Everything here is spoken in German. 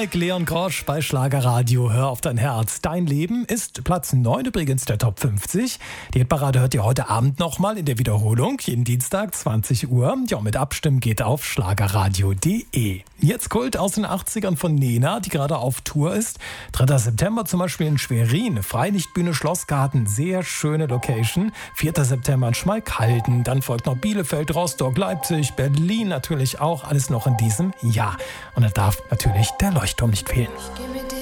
Mike Leon Grosch bei Schlagerradio. Hör auf dein Herz. Dein Leben ist Platz 9 übrigens der Top 50. Die Hitparade hört ihr heute Abend nochmal in der Wiederholung. Jeden Dienstag 20 Uhr. Ja, mit Abstimmen geht auf schlagerradio.de. Jetzt Kult aus den 80ern von Nena, die gerade auf Tour ist. 3. September zum Beispiel in Schwerin. Freilichtbühne Schlossgarten. Sehr schöne Location. 4. September in Schmalkalden. Dann folgt noch Bielefeld, Rostock, Leipzig, Berlin natürlich auch. Alles noch in diesem Jahr. Und da darf natürlich der Leuchtturm nicht fehlen.